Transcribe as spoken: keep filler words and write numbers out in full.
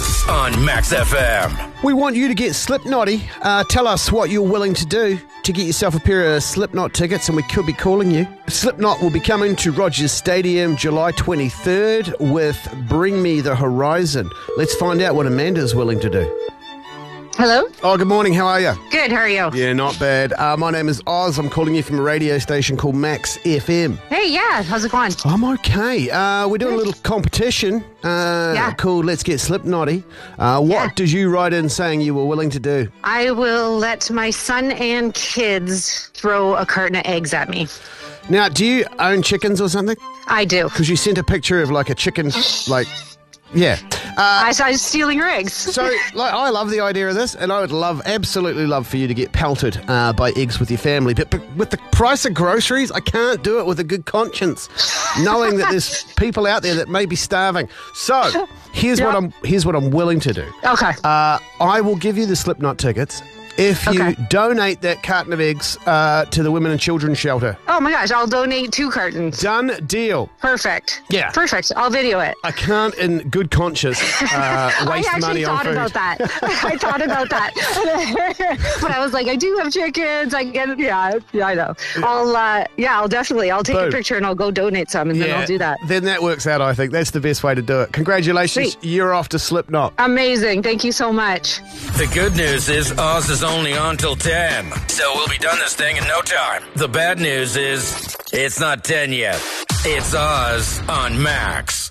Oz on Max F M. We want you to get Slipknotty. Uh, tell us what you're willing to do to get yourself a pair of Slipknot tickets, and we could be calling you. Slipknot will be coming to Rogers Stadium July twenty-third with Bring Me the Horizon. Let's find out what Amanda's willing to do. Hello? Oh, good morning. How are you? Good, how are you? Yeah, not bad. Uh, my name is Oz. I'm calling you from a radio station called Max F M. Hey, yeah, how's it going? I'm okay. Uh, we're doing a little competition uh, Yeah. called Let's Get Slipknotty. Uh, what Yeah. did you write in saying you were willing to do? I will let my son and kids throw a carton of eggs at me. Now, do you own chickens or something? I do. Because you sent a picture of like a chicken, like, yeah. Uh, I started stealing your eggs. so, like, I love the idea of this, and I would love, absolutely love for you to get pelted uh, by eggs with your family. But, but with the price of groceries, I can't do it with a good conscience, knowing that there's people out there that may be starving. So, here's Yep. what I'm here's what I'm willing to do. Okay. Uh, I will give you the Slipknot tickets if you Okay. donate that carton of eggs uh, to the Women and Children's Shelter. Oh my gosh, I'll donate two cartons. Done deal. Perfect. Yeah. Perfect. I'll video it. I can't, in good conscience, uh, waste I actually money on thought food. about that. I thought about that. But I was like, I do have chickens. I get yeah, yeah, I know. I'll uh, yeah, I'll definitely I'll take Boom. a picture and I'll go donate some and then I'll do that. Then that works out, I think. That's the best way to do it. Congratulations. Sweet. You're off to Slipknot. Amazing. Thank you so much. The good news is Oz is only on till ten, so we'll be done this thing in no time. The bad news is it's not ten yet. It's Oz on Max.